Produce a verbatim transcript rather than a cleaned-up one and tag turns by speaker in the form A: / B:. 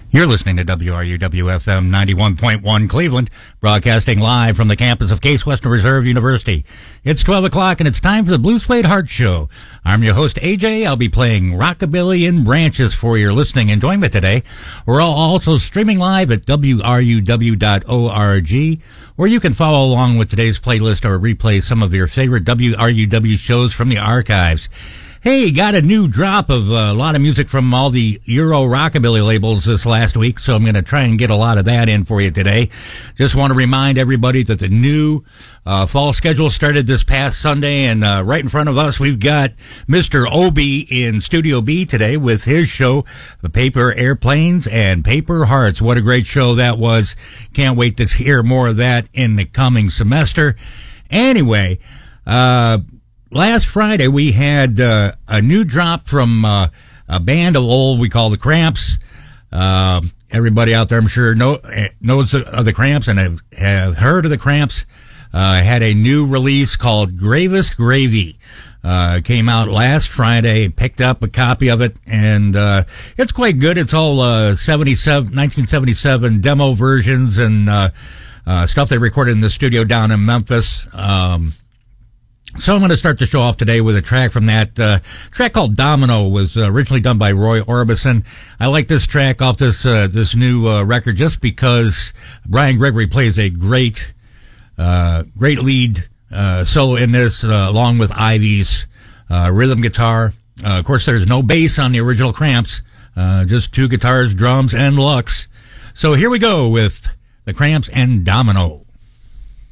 A: You're listening to W R U W F M ninety-one point one Cleveland, broadcasting live from the campus of Case Western Reserve University. It's twelve o'clock and it's time for the Blue Suede Heart Show. I'm your host, A J. I'll be playing Rockabilly in Branches for your listening enjoyment today. We're all also streaming live at W R U W dot org, where you can follow along with today's playlist or replay some of your favorite W R U W shows from the archives. Hey, got a new drop of uh, a lot of music from all the Euro Rockabilly labels this last week, so I'm going to try and get a lot of that in for you today. Just want to remind everybody that the new uh, fall schedule started this past Sunday, and uh, right in front of us, we've got Mister Obi in Studio B today with his show, The Paper Airplanes and Paper Hearts. What a great show that was. Can't wait to hear more of that in the coming semester. Anyway, uh... last Friday, we had uh, a new drop from uh, a band of old we call the Cramps. Uh, everybody out there, I'm sure, know, knows of the Cramps and have, have heard of the Cramps. Uh, had a new release called Gravest Gravy. Uh, came out last Friday, picked up a copy of it, and uh, it's quite good. It's all uh, seventy-seven, nineteen seventy-seven demo versions and uh, uh, stuff they recorded in the studio down in Memphis. Um So I'm going to start the show off today with a track from that uh, track called Domino. Was uh, originally done by Roy Orbison. I like this track off this uh, this new uh, record just because Brian Gregory plays a great uh, great lead uh, solo in this, uh, along with Ivy's uh, rhythm guitar. Uh, of course, there's no bass on the original Cramps, uh, just two guitars, drums, and Lux. So here we go with the Cramps and Domino.